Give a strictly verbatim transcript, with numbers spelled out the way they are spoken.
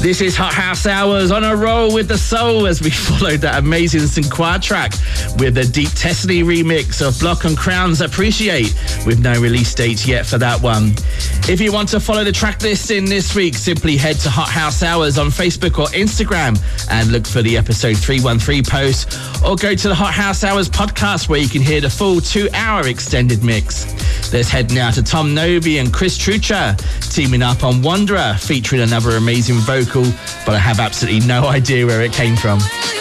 This is Hot House Hours on a roll with the soul as we followed that amazing Cinquad track with the Deep Tessely remix of Block and Crown's Appreciate, with no release date yet for that one. If you want to follow the track listing this week, simply head to Hot House Hours on Facebook or Instagram and look for the episode three one three post, or go to the Hot House Hours podcast where you can hear the full two-hour extended mix. Let's head now to Tom Novy and Chris Trucha teaming up on Wanderer, featuring another amazing vocal, but I have absolutely no idea where it came from.